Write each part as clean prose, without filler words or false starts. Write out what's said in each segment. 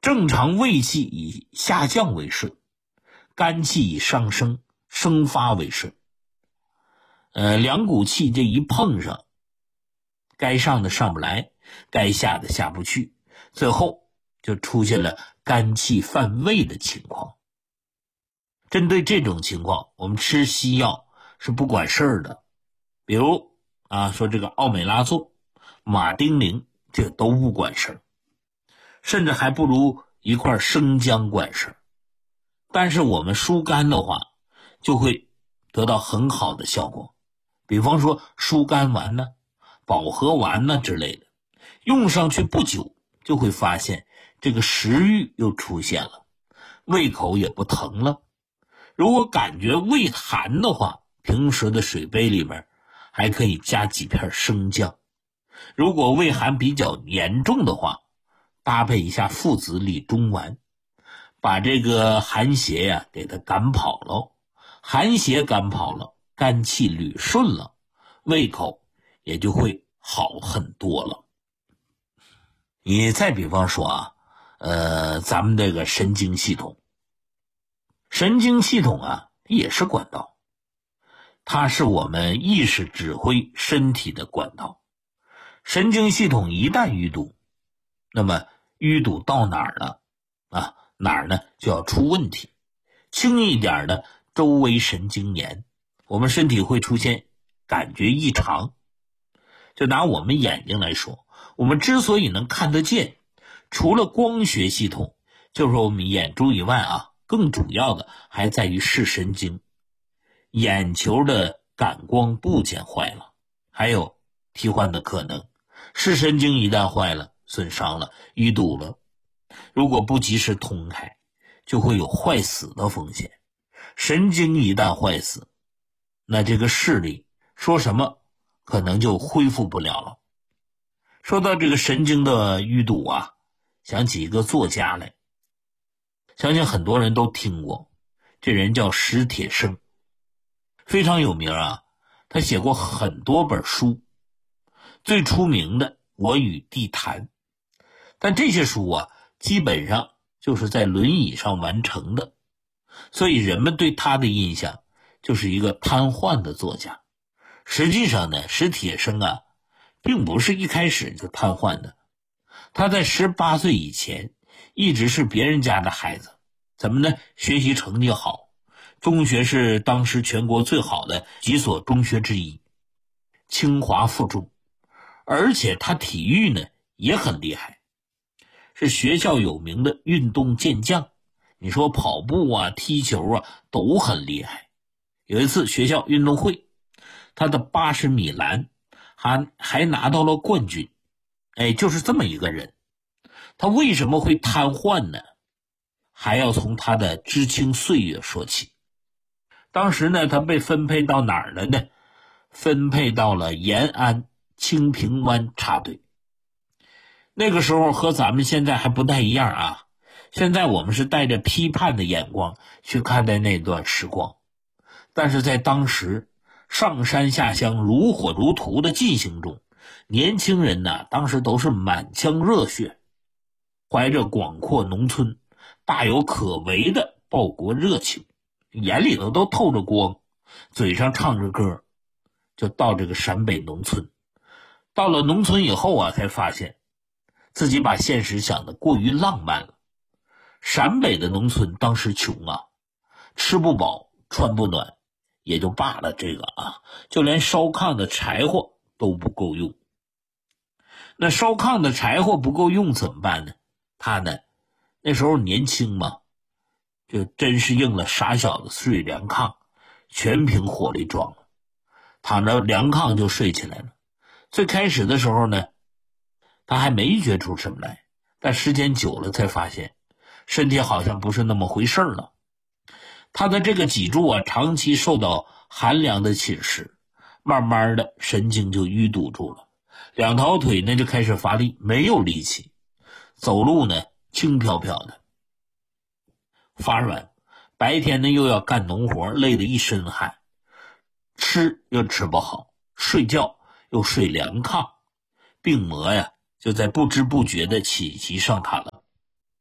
正常胃气以下降为顺，肝气以上升生发为顺。两股气这一碰上，该上的上不来，该下的下不去，最后就出现了肝气犯胃的情况。针对这种情况，我们吃西药是不管事儿的，比如说这个奥美拉唑、马丁啉，这都不管事儿，甚至还不如一块生姜管事儿。但是我们疏肝的话，就会得到很好的效果，比方说疏肝丸呢、保和丸呢之类的，用上去不久就会发现这个食欲又出现了，胃口也不疼了。如果感觉胃寒的话，平时的水杯里面还可以加几片生姜。如果胃寒比较严重的话，搭配一下附子理中丸，把这个寒邪给它赶跑了，寒邪赶跑了，肝气捋顺了，胃口也就会好很多了。你再比方说咱们这个神经系统，神经系统也是管道，它是我们意识指挥身体的管道。神经系统一旦淤堵，那么淤堵到哪儿了哪儿呢就要出问题。轻一点的周围神经炎，我们身体会出现感觉异常。就拿我们眼睛来说，我们之所以能看得见，除了光学系统，就是我们眼珠以外更主要的还在于视神经。眼球的感光部件坏了，还有替换的可能。视神经一旦坏了、损伤了、淤堵了，如果不及时通开，就会有坏死的风险。神经一旦坏死，那这个视力说什么可能就恢复不了了。说到这个神经的淤堵想起一个作家来，相信很多人都听过，这人叫史铁生，非常有名他写过很多本书，最出名的《我与地坛》。但这些书基本上就是在轮椅上完成的，所以人们对他的印象就是一个瘫痪的作家。实际上呢，史铁生并不是一开始就瘫痪的，他在18岁以前一直是别人家的孩子。怎么呢？学习成绩好，中学是当时全国最好的几所中学之一，清华附中。而且他体育呢也很厉害，是学校有名的运动健将。你说跑步踢球都很厉害。有一次学校运动会，他的80米栏还拿到了冠军。就是这么一个人。他为什么会瘫痪呢？还要从他的知青岁月说起。当时呢，他被分配到哪儿了呢？分配到了延安清平湾插队。那个时候和咱们现在还不太一样现在我们是带着批判的眼光去看待那段时光，但是在当时上山下乡如火如荼的进行中，年轻人当时都是满腔热血，怀着广阔农村大有可为的报国热情，眼里头都透着光，嘴上唱着歌，就到这个陕北农村。到了农村以后才发现自己把现实想得过于浪漫了。陕北的农村当时穷吃不饱穿不暖也就罢了，就连烧炕的柴火都不够用。那烧炕的柴火不够用怎么办呢？他呢那时候年轻嘛，就真是应了傻小子睡凉炕，全凭火力壮了，躺着凉炕就睡起来了。最开始的时候呢，他还没觉出什么来，但时间久了才发现身体好像不是那么回事了。他的这个脊柱长期受到寒凉的侵蚀，慢慢的神经就淤堵住了，两条腿呢就开始乏力，没有力气，走路呢轻飘飘的，发软，白天呢又要干农活，累得一身汗，吃又吃不好，睡觉又睡凉炕，病魔就在不知不觉的侵袭上他了。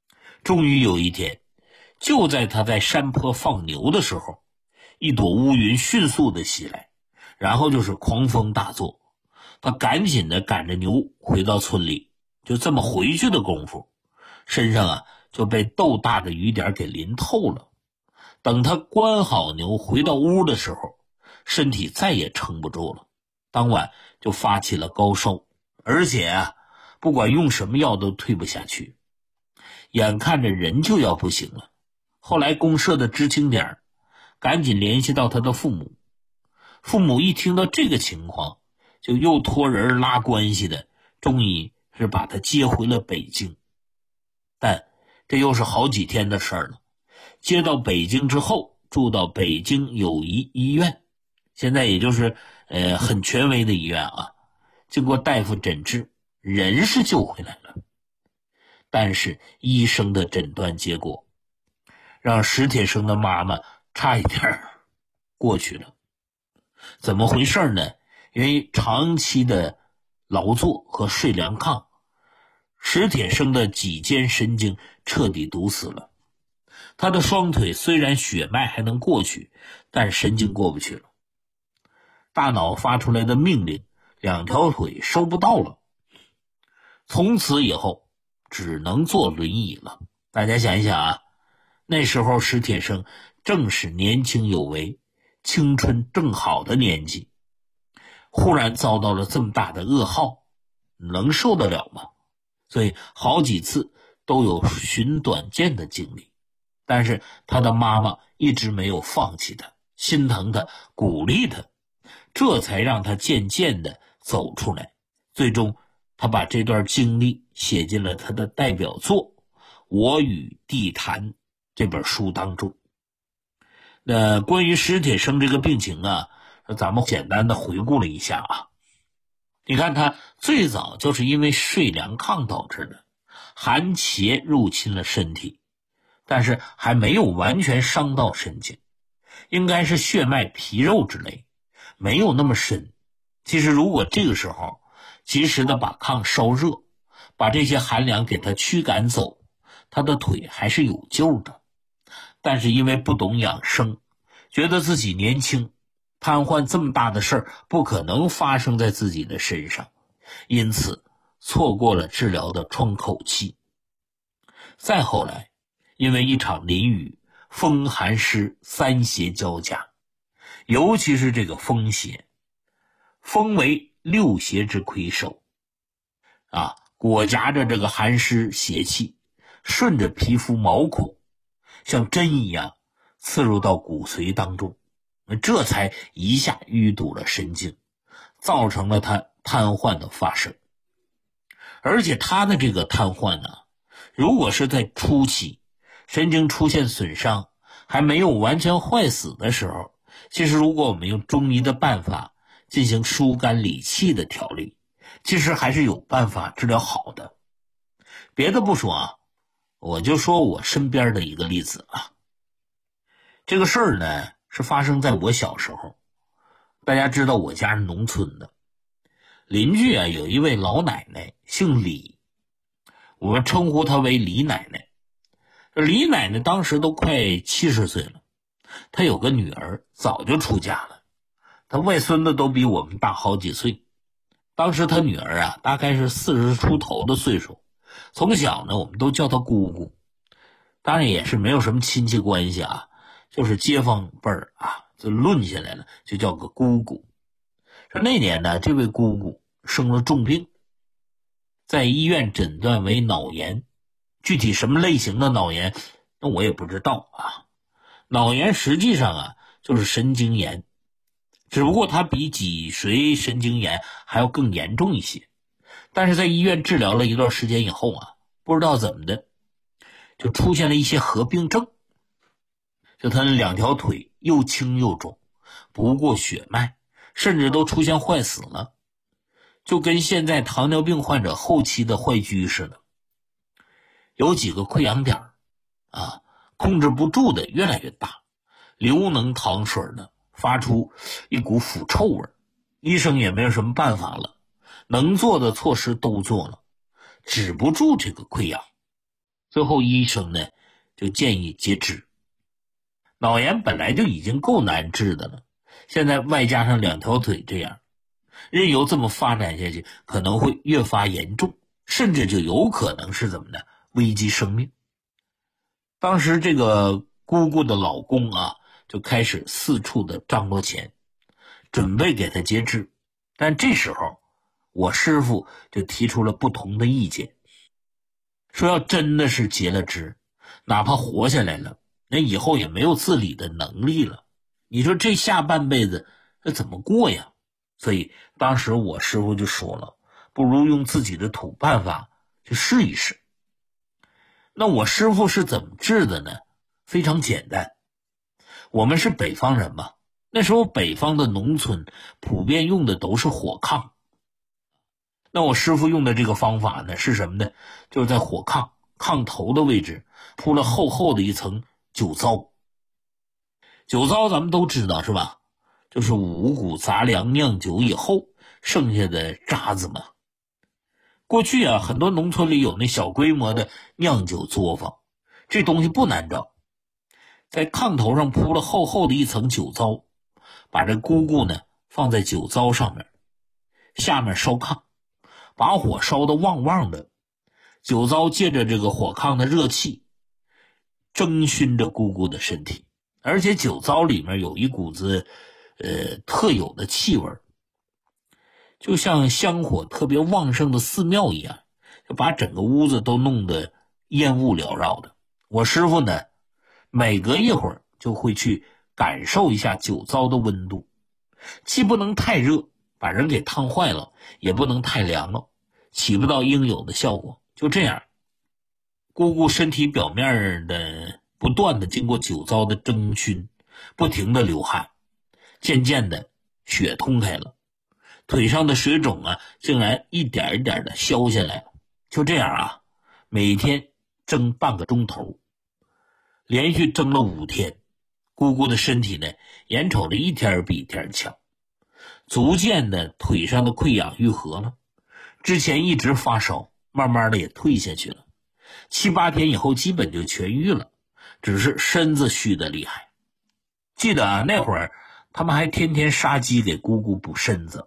终于有一天，就在他在山坡放牛的时候，一朵乌云迅速的袭来，然后就是狂风大作。他赶紧的赶着牛回到村里，就这么回去的功夫，身上就被豆大的雨点给淋透了。等他关好牛回到屋的时候，身体再也撑不住了，当晚就发起了高烧，而且不管用什么药都退不下去，眼看着人就要不行了。后来公社的知青点赶紧联系到他的父母，父母一听到这个情况，就又托人拉关系的，终于是把他接回了北京。但这又是好几天的事儿了。接到北京之后，住到北京友谊医院，现在也就是很权威的医院啊。经过大夫诊治，人是救回来了，但是医生的诊断结果让史铁生的妈妈差一点过去了。怎么回事呢？因为长期的劳作和睡凉炕，史铁生的脊间神经彻底堵死了。他的双腿虽然血脉还能过去，但神经过不去了。大脑发出来的命令，两条腿收不到了。从此以后，只能坐轮椅了。大家想一想那时候史铁生正是年轻有为、青春正好的年纪，忽然遭到了这么大的噩耗，能受得了吗？所以好几次都有寻短见的经历。但是他的妈妈一直没有放弃他，心疼他，鼓励他，这才让他渐渐的走出来。最终他把这段经历写进了他的代表作《我与地坛》这本书当中。那关于史铁生这个病情咱们简单的回顾了一下你看他最早就是因为睡凉炕导致的，寒邪入侵了身体，但是还没有完全伤到神经，应该是血脉皮肉之类，没有那么深。其实如果这个时候及时的把炕烧热，把这些寒凉给他驱赶走，他的腿还是有救的。但是因为不懂养生，觉得自己年轻，瘫痪这么大的事儿不可能发生在自己的身上，因此错过了治疗的窗口期。再后来因为一场淋雨，风寒湿三邪交加，尤其是这个风邪，风为六邪之魁首裹夹着这个寒湿邪气，顺着皮肤毛孔像针一样刺入到骨髓当中，这才一下淤堵了神经，造成了他瘫痪的发生。而且他的这个瘫痪如果是在初期神经出现损伤，还没有完全坏死的时候，其实如果我们用中医的办法进行疏肝理气的调理，其实还是有办法治疗好的。别的不说我就说我身边的一个例子这个事儿呢是发生在我小时候。大家知道我家是农村的，邻居有一位老奶奶姓李，我们称呼她为李奶奶。李奶奶当时都快70岁了，她有个女儿早就出嫁了，她外孙子都比我们大好几岁。当时她女儿大概是40出头的岁数，从小呢我们都叫她姑姑，当然也是没有什么亲戚关系就是街坊辈儿就论下来了，就叫个姑姑。说那年呢，这位姑姑生了重病，在医院诊断为脑炎，具体什么类型的脑炎那我也不知道脑炎实际上就是神经炎，只不过它比脊髓神经炎还要更严重一些。但是在医院治疗了一段时间以后不知道怎么的就出现了一些合并症，就他那两条腿又轻又肿，不过血脉，甚至都出现坏死了，就跟现在糖尿病患者后期的坏疽似的，有几个溃疡点控制不住的越来越大，流脓淌水的，发出一股腐臭味。医生也没有什么办法了，能做的措施都做了，止不住这个溃疡。 最后医生呢就建议截肢。脑炎本来就已经够难治的了，现在外加上2条腿这样，任由这么发展下去，可能会越发严重，甚至就有可能是怎么的，危及生命。当时这个姑姑的老公啊，就开始四处的张罗钱，准备给她截肢。但这时候我师傅就提出了不同的意见，说要真的是截了肢，哪怕活下来了，那以后也没有自理的能力了，你说这下半辈子这怎么过呀？所以当时我师傅就说了，不如用自己的土办法去试一试。那我师傅是怎么治的呢？非常简单，我们是北方人嘛，那时候北方的农村普遍用的都是火炕。那我师傅用的这个方法呢是什么呢？就是在火炕头的位置铺了厚厚的一层酒糟。酒糟咱们都知道是吧？就是五谷杂粮酿酒以后剩下的渣子嘛。过去啊，很多农村里有那小规模的酿酒作坊，这东西不难找。在炕头上铺了厚厚的一层酒糟，把这姑姑呢放在酒糟上面，下面烧炕，把火烧得旺旺的，酒糟借着这个火炕的热气蒸熏着姑姑的身体，而且酒糟里面有一股子特有的气味，就像香火特别旺盛的寺庙一样，就把整个屋子都弄得烟雾缭绕的。我师傅呢每隔一会儿就会去感受一下酒糟的温度，既不能太热把人给烫坏了，也不能太凉了，起不到应有的效果。就这样，姑姑身体表面的不断的经过酒糟的蒸熏，不停的流汗，渐渐的血通开了，腿上的水肿啊竟然一点一点的消下来了。就这样啊，每天蒸半个钟头，连续蒸了5天，姑姑的身体呢眼瞅着一天比一天强，逐渐的腿上的溃疡愈合了，之前一直发烧慢慢的也退下去了，7、8天以后基本就痊愈了，只是身子虚得厉害。记得啊，那会儿他们还天天杀鸡给姑姑补身子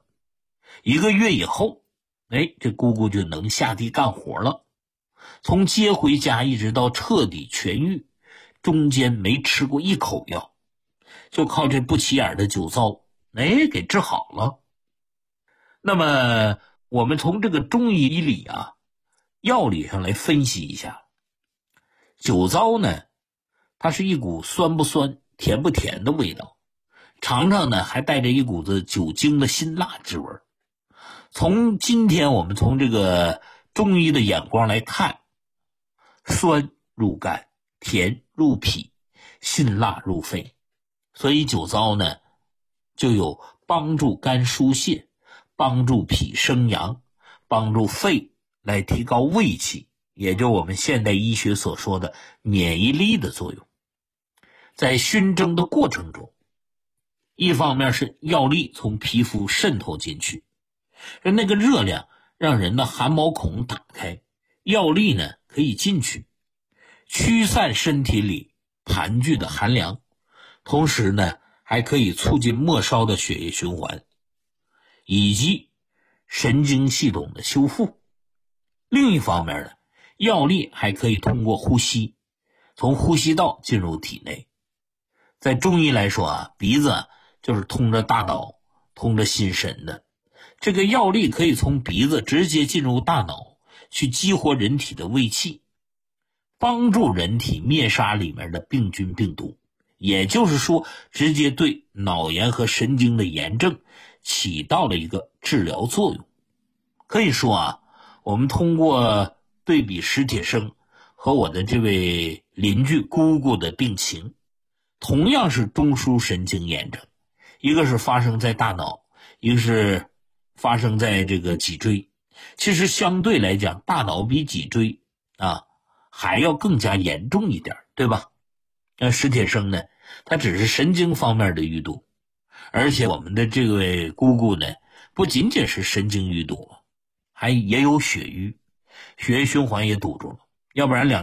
，1个月以后这姑姑就能下地干活了。从接回家一直到彻底痊愈，中间没吃过一口药，就靠这不起眼的酒糟给治好了。那么我们从这个中医里啊药理上来分析一下，酒糟呢它是一股酸不酸甜不甜的味道，尝尝呢还带着一股子酒精的辛辣之味。从今天我们从这个中医的眼光来看，酸入肝，甜入脾，辛辣入肺，所以酒糟呢就有帮助肝疏泄，帮助脾生阳，帮助肺来提高胃气，也就我们现代医学所说的免疫力的作用。在熏蒸的过程中，一方面是药力从皮肤渗透进去，那个热量让人的汗毛孔打开，药力呢可以进去，驱散身体里盘踞的寒凉，同时呢还可以促进末梢的血液循环以及神经系统的修复。另一方面呢，药力还可以通过呼吸从呼吸道进入体内。在中医来说啊，鼻子就是通着大脑通着心神的，这个药力可以从鼻子直接进入大脑，去激活人体的胃气，帮助人体灭杀里面的病菌病毒，也就是说直接对脑炎和神经的炎症起到了一个治疗作用。可以说啊，我们通过对比史铁生和我的这位邻居姑姑的病情，同样是中枢神经炎症，一个是发生在大脑，一个是发生在这个脊椎。其实相对来讲，大脑比脊椎还要更加严重一点，对吧？那史铁生呢，他只是神经方面的淤堵，而且我们的这位姑姑呢，不仅仅是神经淤堵，也有血瘀，血液循环也堵住了，要不然